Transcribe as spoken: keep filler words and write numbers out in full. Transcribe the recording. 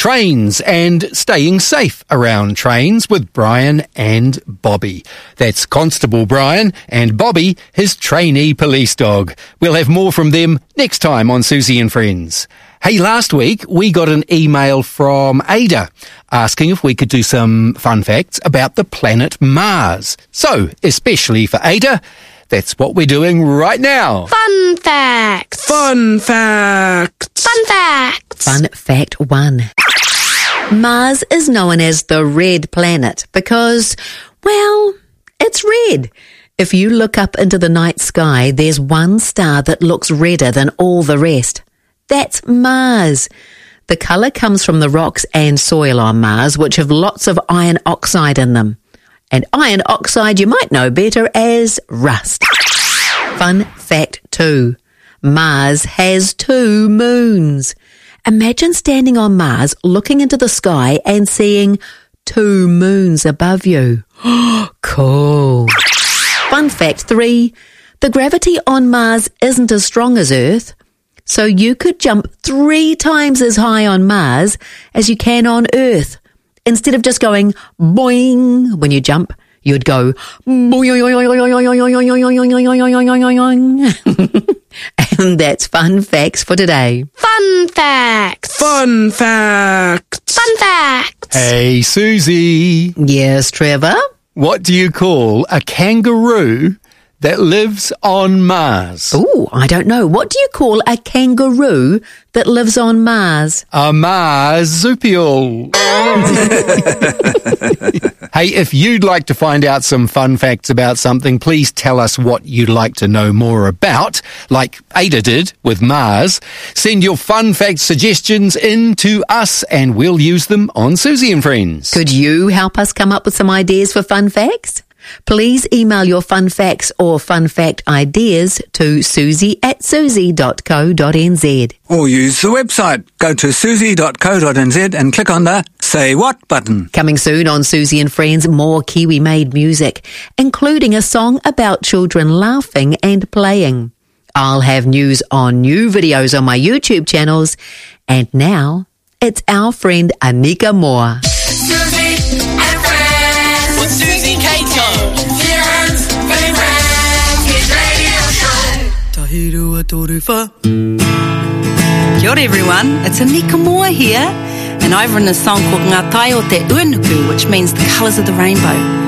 trains and staying safe around trains with Brian and Bobby. That's Constable Brian and Bobby, his trainee police dog. We'll have more from them next time on Susie and Friends. Hey, last week we got an email from Ada asking if we could do some fun facts about the planet Mars. So, especially for Ada, that's what we're doing right now. Fun facts. Fun facts. Fun facts. Fun fact one. Mars is known as the red planet because, well, it's red. If you look up into the night sky, there's one star that looks redder than all the rest. That's Mars. The colour comes from the rocks and soil on Mars, which have lots of iron oxide in them. And iron oxide you might know better as rust. Fun fact two. Mars has two moons. Imagine standing on Mars, looking into the sky and seeing two moons above you. Cool. Fun fact three. The gravity on Mars isn't as strong as Earth. So you could jump three times as high on Mars as you can on Earth. Instead of just going boing when you jump, you'd go boing. And that's fun facts for today. Fun facts. Fun facts. Fun facts. Hey, Susie. Yes, Trevor? What do you call a kangaroo that lives on Mars? Ooh, I don't know. What do you call a kangaroo that lives on Mars? A marsupial. Hey, if you'd like to find out some fun facts about something, please tell us what you'd like to know more about, like Ada did with Mars. Send your fun fact suggestions in to us and we'll use them on Susie and Friends. Could you help us come up with some ideas for fun facts? Please email your fun facts or fun fact ideas to susie at susie dot co dot n z. Or use the website. Go to susie dot co dot n z and click on the Say What button. Coming soon on Susie and Friends, more Kiwi-made music, including a song about children laughing and playing. I'll have news on new videos on my YouTube channels. And now, it's our friend Anika Moore. Susie and Friends with Susie Kato. Friends, friends, his radio show. Tahirua toruwha. Kia ora everyone, it's Anika Moore here, and I've written a song called Ngā Tai o Te Uanuku, which means the colours of the rainbow.